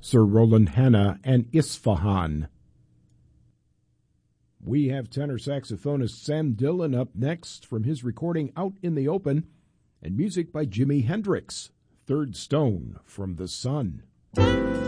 Sir Roland Hanna and Isfahan. We have tenor saxophonist Sam Dillon up next from his recording Out in the Open, and music by Jimi Hendrix, Third Stone from the Sun.